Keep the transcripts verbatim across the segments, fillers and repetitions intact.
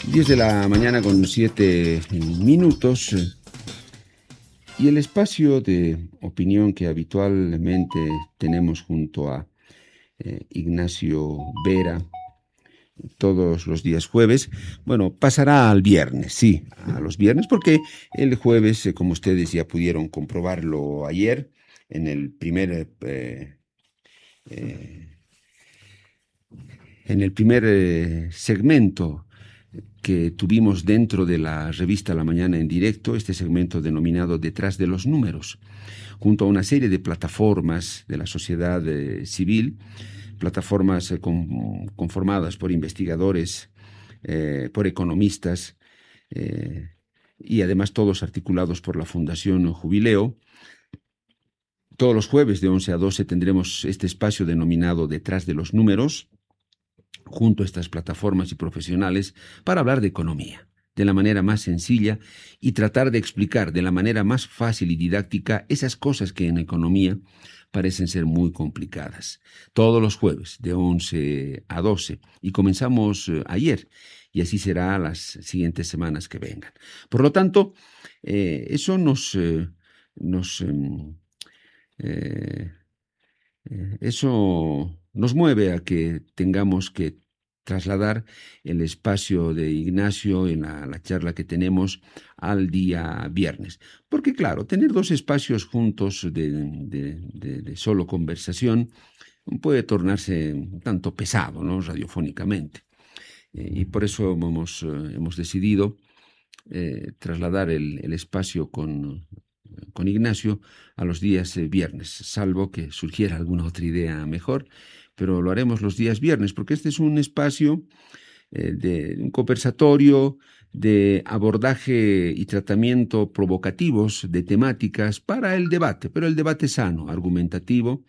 diez de la mañana con siete minutos y el espacio de opinión que habitualmente tenemos junto a eh, Ignacio Vera todos los días jueves, bueno, pasará al viernes, sí, a los viernes, porque el jueves, eh, como ustedes ya pudieron comprobarlo ayer, en el primer eh, eh, en el primer eh, segmento que tuvimos dentro de la revista La Mañana en Directo, este segmento denominado Detrás de los Números, junto a una serie de plataformas de la sociedad eh, civil, plataformas eh, con, conformadas por investigadores, eh, por economistas, eh, y además todos articulados por la Fundación Jubileo. Todos los jueves de once a doce tendremos este espacio denominado Detrás de los Números, junto a estas plataformas y profesionales, para hablar de economía, de la manera más sencilla y tratar de explicar de la manera más fácil y didáctica esas cosas que en economía parecen ser muy complicadas. Todos los jueves, de once a doce, y comenzamos eh, ayer, y así será las siguientes semanas que vengan. Por lo tanto, eh, eso nos... Eh, nos eh, eh, eso nos mueve a que tengamos que trasladar el espacio de Ignacio en la, la charla que tenemos al día viernes. Porque claro, tener dos espacios juntos de, de, de, de solo conversación puede tornarse un tanto pesado, ¿no?, radiofónicamente. Eh, y por eso hemos, eh, hemos decidido eh, trasladar el, el espacio con... con Ignacio a los días eh, viernes, salvo que surgiera alguna otra idea mejor, pero lo haremos los días viernes, porque este es un espacio eh, de un conversatorio, de abordaje y tratamiento provocativos de temáticas para el debate, pero el debate sano, argumentativo,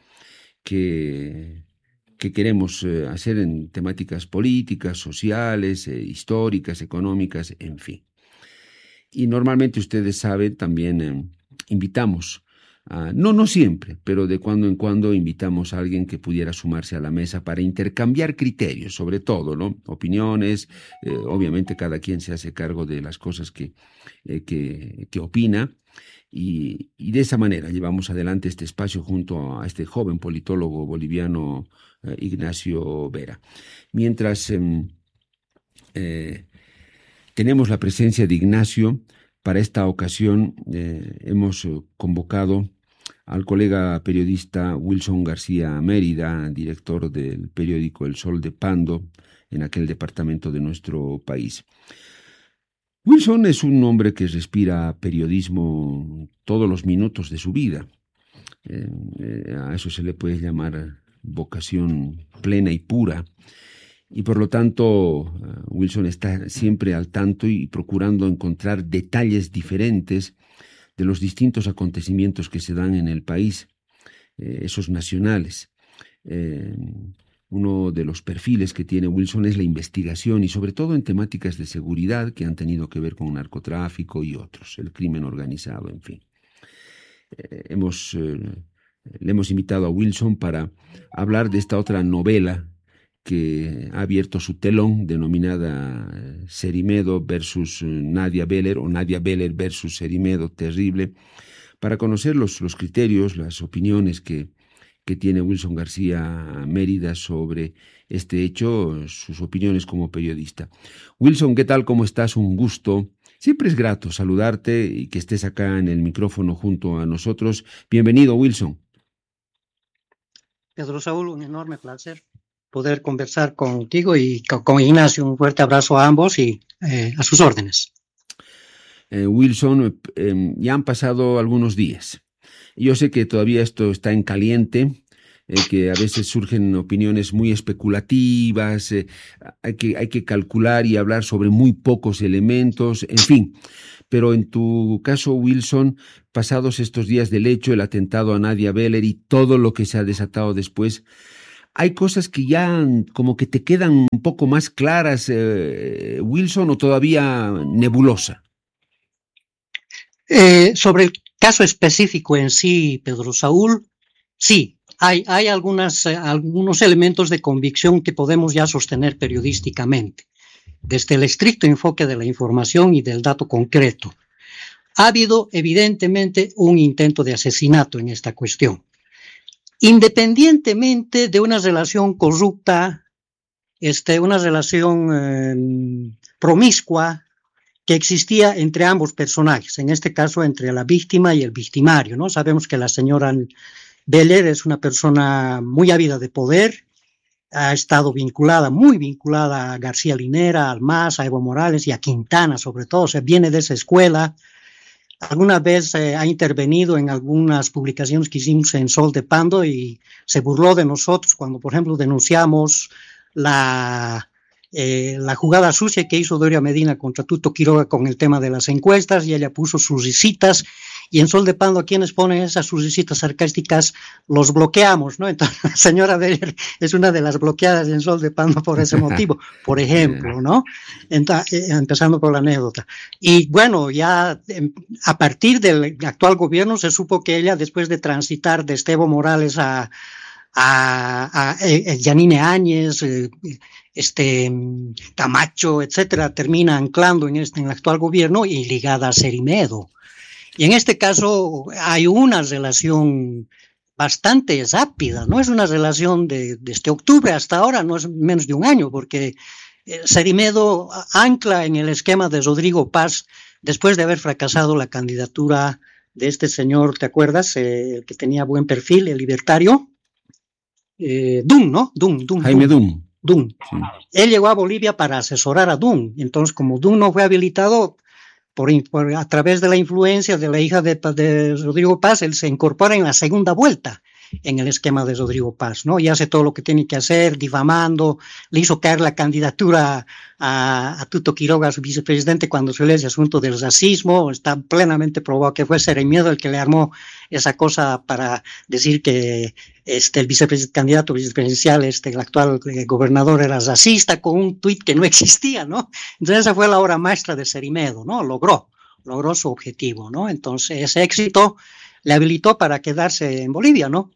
que, que queremos eh, hacer en temáticas políticas, sociales, eh, históricas, económicas, en fin. Y normalmente ustedes saben también... Eh, invitamos, a, no, no siempre, pero de cuando en cuando invitamos a alguien que pudiera sumarse a la mesa para intercambiar criterios, sobre todo, ¿no?, opiniones. Eh, obviamente cada quien se hace cargo de las cosas que, eh, que, que opina, y, y de esa manera llevamos adelante este espacio junto a este joven politólogo boliviano, eh, Ignacio Vera. Mientras eh, eh, tenemos la presencia de Ignacio, para esta ocasión eh, hemos convocado al colega periodista Wilson García Mérida, director del periódico El Sol de Pando, en aquel departamento de nuestro país. Wilson es un hombre que respira periodismo todos los minutos de su vida. Eh, eh, a eso se le puede llamar vocación plena y pura. Y por lo tanto, Wilson está siempre al tanto y procurando encontrar detalles diferentes de los distintos acontecimientos que se dan en el país, eh, esos nacionales. Eh, uno de los perfiles que tiene Wilson es la investigación, y sobre todo en temáticas de seguridad que han tenido que ver con narcotráfico y otros, el crimen organizado, en fin. Eh, hemos, eh, le hemos invitado a Wilson para hablar de esta otra novela que ha abierto su telón, denominada Cerimedo versus Nadia Beller, o Nadia Beller versus Cerimedo, terrible, para conocer los, los criterios, las opiniones que, que tiene Wilson García Mérida sobre este hecho, sus opiniones como periodista. Wilson, ¿qué tal? ¿Cómo estás? Un gusto. Siempre es grato saludarte y que estés acá en el micrófono junto a nosotros. Bienvenido, Wilson. Pedro Saúl, un enorme placer poder conversar contigo y con Ignacio. Un fuerte abrazo a ambos y eh, a sus órdenes. Eh, Wilson, eh, ya han pasado algunos días. Yo sé que todavía esto está en caliente, eh, que a veces surgen opiniones muy especulativas, eh, hay que, hay que calcular y hablar sobre muy pocos elementos, en fin. Pero en tu caso, Wilson, pasados estos días del hecho, el atentado a Nadia Beller y todo lo que se ha desatado después, ¿hay cosas que ya como que te quedan un poco más claras, eh, Wilson, o todavía nebulosa? Eh, sobre el caso específico en sí, Pedro Saúl, sí, hay, hay algunas, eh, algunos elementos de convicción que podemos ya sostener periodísticamente. desde el estricto enfoque de la información y del dato concreto. Ha habido evidentemente un intento de asesinato en esta cuestión. Independientemente de una relación corrupta, este, una relación eh, promiscua que existía entre ambos personajes, en este caso entre la víctima y el victimario, ¿no? Sabemos que la señora Beller es una persona muy ávida de poder, ha estado vinculada, muy vinculada a García Linera, al M A S, a Evo Morales y a Quintana sobre todo, o sea, viene de esa escuela. Alguna vez eh, ha intervenido en algunas publicaciones que hicimos en Sol de Pando y se burló de nosotros cuando, por ejemplo, denunciamos la, eh, la jugada sucia que hizo Doria Medina contra Tuto Quiroga con el tema de las encuestas, y ella puso sus risitas, y en Sol de Pando, quienes ponen esas sus risitas sarcásticas, los bloqueamos, ¿no? Entonces, la señora Beller es una de las bloqueadas en Sol de Pando por ese motivo, por ejemplo, ¿no? Entonces, eh, empezando por la anécdota. Y bueno, ya eh, a partir del actual gobierno se supo que ella, después de transitar de Evo Morales a a, a, a Yanine Áñez, eh, este Camacho, etcétera, termina anclando en, este, en el actual gobierno y ligada a Cerimedo. Y en este caso hay una relación bastante rápida, no es una relación de, desde octubre hasta ahora, no es menos de un año, porque eh, Cerimedo ancla en el esquema de Rodrigo Paz después de haber fracasado la candidatura de este señor, ¿te acuerdas? Eh, el que tenía buen perfil, el libertario. Eh, Dum, ¿no? Dum, Dum. Jaime Dum. Dum. Sí. Él llegó a Bolivia para asesorar a Dum. Entonces, como Dum no fue habilitado por, por, a través de la influencia de la hija de, de Rodrigo Paz, él se incorpora en la segunda vuelta en el esquema de Rodrigo Paz, ¿no? Y hace todo lo que tiene que hacer, difamando, le hizo caer la candidatura a, a Tuto Quiroga, su vicepresidente, cuando se lee ese asunto del racismo. Está plenamente probado que fue Cerimedo el que le armó esa cosa para decir que este, el vicepresidente, candidato vicepresidencial, este, el actual eh, gobernador, era racista, con un tuit que no existía, ¿no? Entonces esa fue la obra maestra de Cerimedo, ¿no? Logró, logró su objetivo, ¿no? Entonces ese éxito le habilitó para quedarse en Bolivia, ¿no?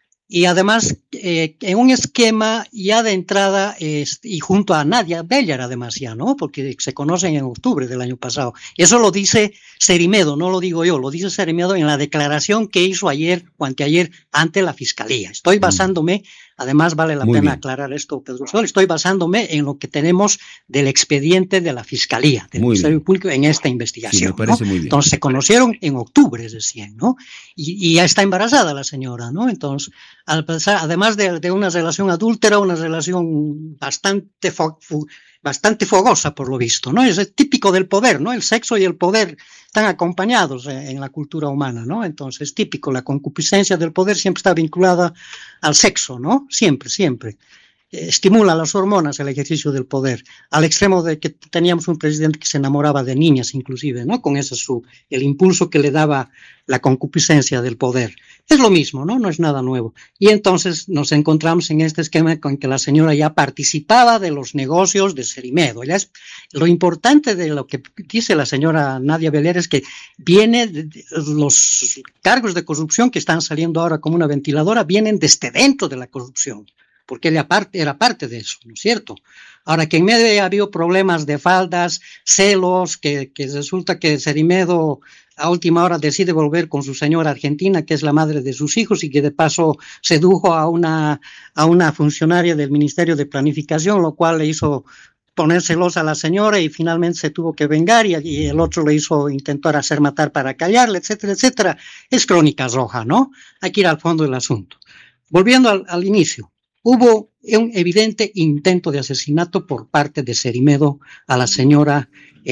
Y además, eh, en un esquema ya de entrada, eh, y junto a Nadia Beller, además ya, ¿no? Porque se conocen en octubre del año pasado. Eso lo dice Cerimedo, no lo digo yo, lo dice Cerimedo en la declaración que hizo ayer o anteayer ante la Fiscalía. Estoy basándome, además vale la Muy pena bien. aclarar esto, Pedro Sol, estoy basándome en lo que tenemos del expediente de la Fiscalía, del muy Ministerio bien. Público en esta investigación. Sí, me parece ¿no? muy bien. Entonces se conocieron en octubre, es decir, ¿no? Y, y ya está embarazada la señora, ¿no? Entonces, al pasar, además de, de una relación adúltera, una relación bastante, fo, fu, bastante fogosa, por lo visto, ¿no? Es típico del poder, ¿no? El sexo y el poder están acompañados en, en la cultura humana, ¿no? Entonces, típico, la concupiscencia del poder siempre está vinculada al sexo, ¿no? Siempre, siempre. Estimula las hormonas el ejercicio del poder, al extremo de que teníamos un presidente que se enamoraba de niñas inclusive, ¿no? Con ese su, el impulso que le daba la concupiscencia del poder. Es lo mismo, ¿no? No es nada nuevo. Y entonces nos encontramos en este esquema con que la señora ya participaba de los negocios de Cerimedo. Ella es, lo importante de lo que dice la señora Nadia Beller es que viene de, de, los cargos de corrupción que están saliendo ahora como una ventiladora, vienen desde dentro de la corrupción, porque ella parte, era parte de eso, ¿no es cierto? Ahora, que en medio ha habido problemas de faldas, celos, que, que resulta que Cerimedo a última hora decide volver con su señora argentina, que es la madre de sus hijos, y que de paso sedujo a una, a una funcionaria del Ministerio de Planificación, lo cual le hizo poner celosa a la señora y finalmente se tuvo que vengar, y, y el otro le hizo intentar hacer matar para callarle, etcétera, etcétera. Es crónica roja, ¿no? Hay que ir al fondo del asunto. Volviendo al, al inicio. Hubo un evidente intento de asesinato por parte de Cerimedo a la señora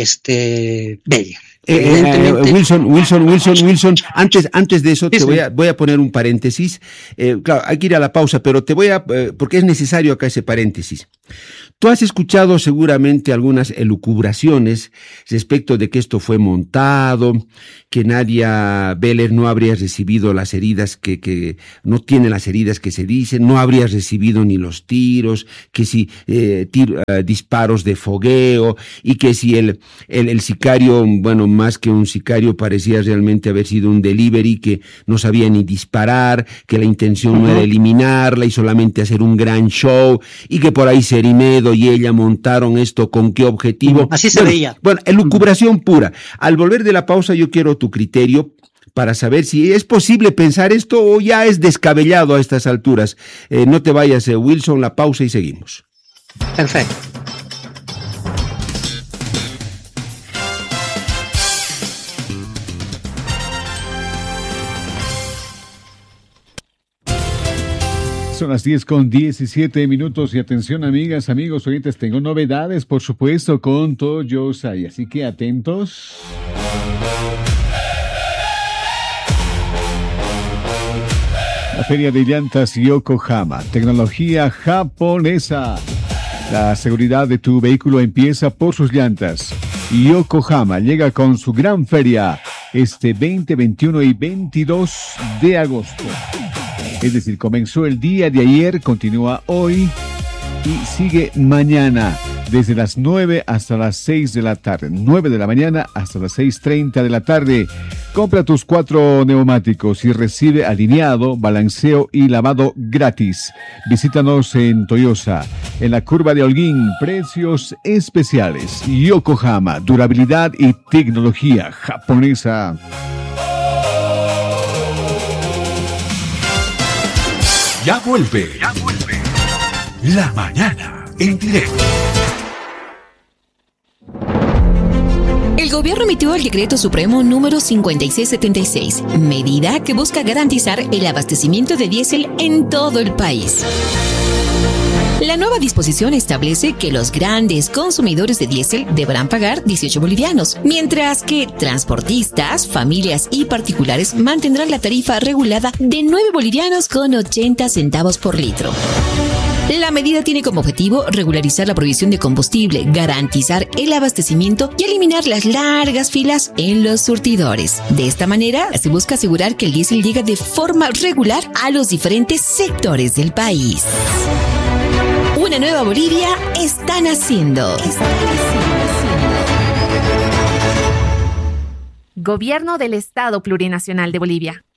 este, Beller. Eh, eh, Wilson, Wilson, Wilson, Wilson, antes, antes de eso sí, te sí. Voy, a, voy a poner un paréntesis. Eh, claro, hay que ir a la pausa, pero te voy a, eh, porque es necesario acá ese paréntesis. Tú has escuchado seguramente algunas elucubraciones respecto de que esto fue montado, que Nadia Beller no habría recibido las heridas que, que no tiene las heridas que se dicen, no habría recibido ni los tiros, que si eh, tir, uh, disparos de fogueo, y que si el, el, el sicario, bueno, más que un sicario, parecía realmente haber sido un delivery que no sabía ni disparar, que la intención uh-huh. no era eliminarla y solamente hacer un gran show, y que por ahí Cerimedo y ella montaron esto con qué objetivo. Así se bueno, veía. Bueno, elucubración pura. Al volver de la pausa yo quiero tu criterio para saber si es posible pensar esto o ya es descabellado a estas alturas. Eh, no te vayas, eh, Wilson, la pausa y seguimos. Perfecto. Son las diez con diecisiete minutos y atención, amigas, amigos, oyentes, tengo novedades, por supuesto, con Toyosai, así que atentos. La Feria de Llantas Yokohama, tecnología japonesa. La seguridad de tu vehículo empieza por sus llantas. Yokohama llega con su gran feria este veinte, veintiuno y veintidós de agosto. Es decir, comenzó el día de ayer, continúa hoy y sigue mañana, desde las nueve hasta las seis de la tarde. nueve de la mañana hasta las seis treinta de la tarde. Compra tus cuatro neumáticos y recibe alineado, balanceo y lavado gratis. Visítanos en Toyosa, en la curva de Holguín. Precios especiales. Yokohama, durabilidad y tecnología japonesa. Ya vuelve, ya vuelve. La mañana en directo. El gobierno emitió el decreto supremo número cincuenta y seis setenta y seis, medida que busca garantizar el abastecimiento de diésel en todo el país. La nueva disposición establece que los grandes consumidores de diésel deberán pagar dieciocho bolivianos, mientras que transportistas, familias y particulares mantendrán la tarifa regulada de nueve bolivianos con ochenta centavos por litro. La medida tiene como objetivo regularizar la provisión de combustible, garantizar el abastecimiento y eliminar las largas filas en los surtidores. De esta manera, se busca asegurar que el diésel llega de forma regular a los diferentes sectores del país. Una nueva Bolivia está naciendo. Está naciendo. Gobierno del Estado Plurinacional de Bolivia.